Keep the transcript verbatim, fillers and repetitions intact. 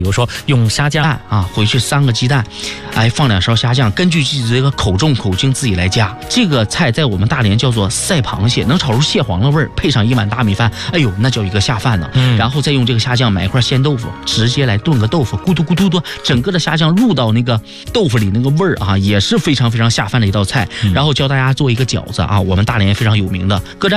比如说用虾酱啊，回去三个鸡蛋，哎，放两勺虾酱，根据自己这个口重口轻自己来加。这个菜在我们大连叫做赛螃蟹，能炒出蟹黄的味儿，配上一碗大米饭，哎呦，那叫一个下饭呢。嗯，然后再用这个虾酱买一块鲜豆腐，直接来炖个豆腐，咕嘟咕嘟嘟，整个的虾酱入到那个豆腐里，那个味儿啊，也是非常非常下饭的一道菜。然后教大家做一个饺子啊，我们大连非常有名的，各站